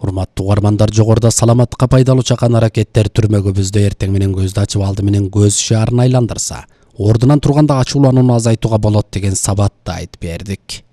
Урматтуу угармандар, жогоруда саламатка пайдалуу чакан аракеттер түрмөгүбүздө эртең менен көздү ачып алды менен көз шаарын айландырса, ордунан турганда ачууланууну азайтууга болот деген сабатты айтып бердик.